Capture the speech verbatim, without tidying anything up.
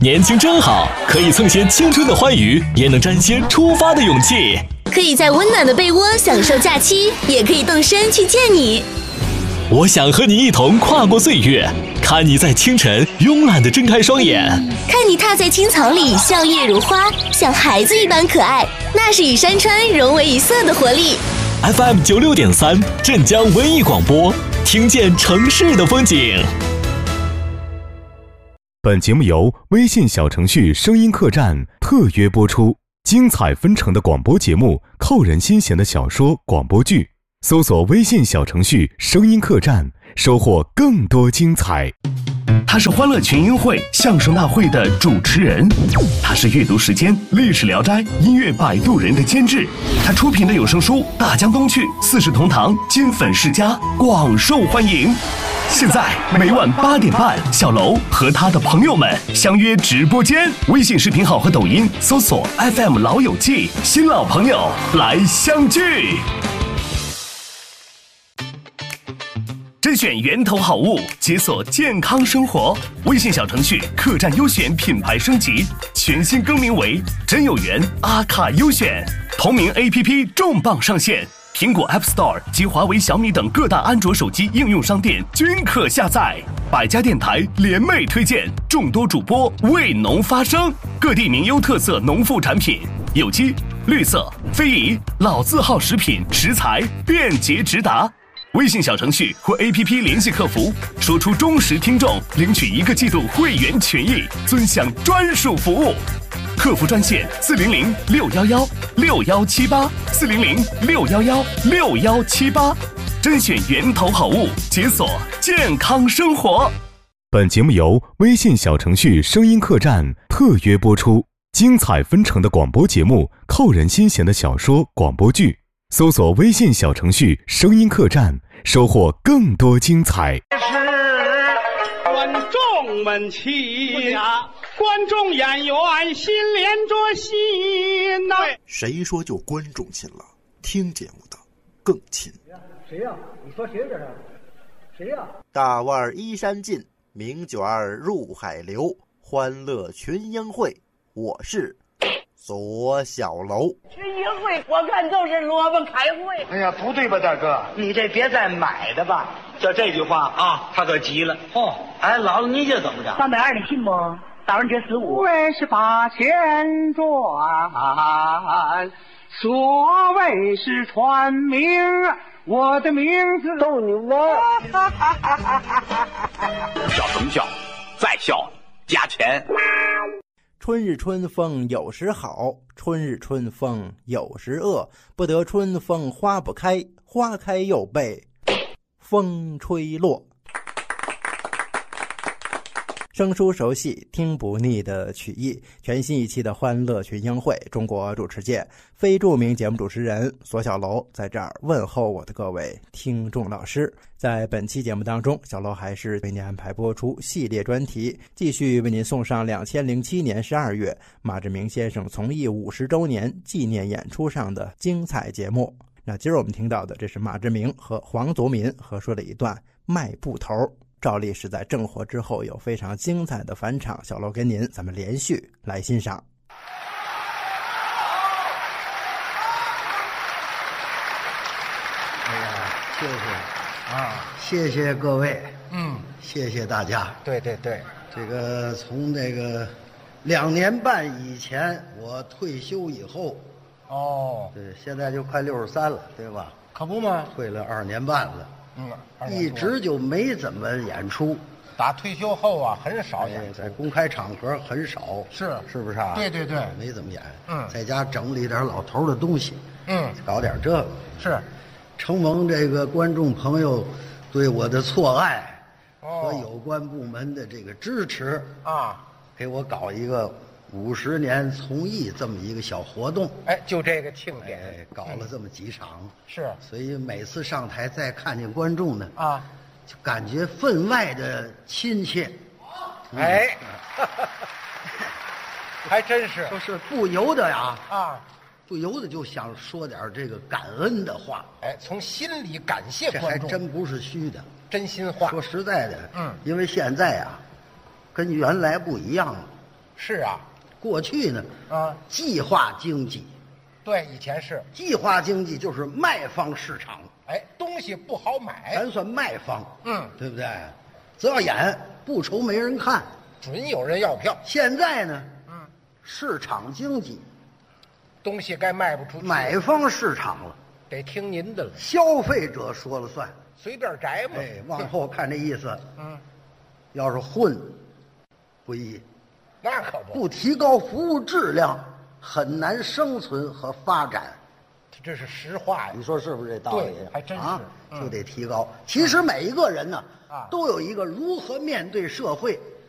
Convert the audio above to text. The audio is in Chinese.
年轻真好，可以蹭些青春的欢愉，也能沾些出发的勇气。 可以在温暖的被窝享受假期，也可以动身去见你。 我想和你一同跨过岁月，看你在清晨慵懒地睁开双眼， 看你踏在青草里笑靥如花，像孩子一般可爱，那是与山川融为一色的活力。 F M 九六点三，镇江文艺广播，听见城市的风景。 本节目由微信小程序声音客栈特约播出，精彩纷呈的广播节目，扣人心弦的小说广播剧，搜索微信小程序声音客栈，收获更多精彩。 他是欢乐群英会相声大会的主持人，他是阅读时间历史聊斋音乐摆渡人的监制，他出品的有声书大江东去四世同堂金粉世家广受欢迎。现在每晚八点半，小楼和他的朋友们相约直播间，微信视频号和抖音搜索 F M 老友记，新老朋友来相聚。甄选源头好物，解锁健康生活。微信小程序客栈优选品牌升级，全新更名为真有缘阿卡优选。同名 A P P 重磅上线，苹果 App Store 及华为、小米等各大安卓手机应用商店均可下载。百家电台联袂推荐，众多主播为农发声，各地名优特色农副产品，有机、绿色、非遗、老字号食品食材便捷直达。微信小程序或 A P P 联系客服，说出忠实听众领取一个季度会员权益，尊享专属服务。客服专线四零零六幺幺六幺七八四零零六幺幺六幺七八，甄选源头好物，解锁健康生活。 本节目由微信小程序声音客栈特约播出，精彩纷呈的广播节目，扣人心弦的小说广播剧，搜索微信小程序声音客栈，收获更多精彩。 是观众们亲，观众演员心连着心呐、啊。 谁说就观众亲了？听节目的更亲。 谁呀、啊？你说谁这是？谁呀、啊？ 大腕衣衫尽，名卷入海流，欢乐群英会，我是左小楼。 群英会我看就是萝卜开会。 哎呀，不对吧，大哥？ 你这别再买的吧。 就这句话啊，他可急了。 哦， 哎，姥姥你这怎么着？ 三百二的信不？打完折十五。 为是八千转，所谓是传名，我的名字逗你玩。 笑什么笑？再笑加钱。 春日春风有时好，春日春风有时恶，不得春风花不开，花开又被风吹落。生疏熟悉听不腻的曲艺，全新一期的欢乐群英会，中国主持界非著名节目主持人左小楼在这儿问候我的各位听众老师。在本期节目当中，小楼还是为您安排播出系列专题，继续为您送上两千零七年十二月马志明先生从艺五十周年纪念演出上的精彩节目。那今儿我们听到的，这是马志明和黄祖民合说了一段卖布头，照例是在正火之后有非常精彩的返场，小楼跟您咱们连续来欣赏。 哎呀，谢谢啊，谢谢各位，嗯，谢谢大家。 对对对， 这个从这个两年半以前我退休以后， 哦， 对，现在就快六十三了，对吧？ 可不嘛， 退了二年半了。 嗯， 一直就没怎么演出。 打退休后啊，很少演出， 在公开场合很少， 是是不是啊？ 对对对， 没怎么演。 嗯， 在家整理点老头的东西， 嗯， 搞点这个。 是， 承蒙这个观众朋友对我的错爱哦和有关部门的这个支持啊， 给我搞一个五十年从艺这么一个小活动。 哎，就这个庆典， 哎，搞了这么几场。 嗯、是， 所以每次上台再看见观众呢， 啊， 就感觉分外的亲切。 哎，嗯、还真是， 就是不由得呀， 啊， 不由得就想说点这个感恩的话。 哎，从心里感谢观众， 这还真不是虚的， 真心话。 说实在的， 嗯， 因为现在啊，跟原来不一样了。 是啊， 过去呢， 啊， 计划经济， 对，以前是计划经济就是卖方市场， 哎，东西不好买， 咱算卖方， 嗯， 对不对？只要演不愁没人看， 准有人要票。 现在呢， 嗯， 市场经济， 东西该卖不出去， 买方市场了， 得听您的了， 消费者说了算， 随便摘嘛。 哎，往后看这意思， 嗯， 要是混，不易， 那可不， 不提高服务质量，很难生存和发展。 这是实话呀， 你说是不是这道理？ 对，还真是， 啊嗯、 就得提高。其实每一个人呢， 啊， 都有一个如何面对社会、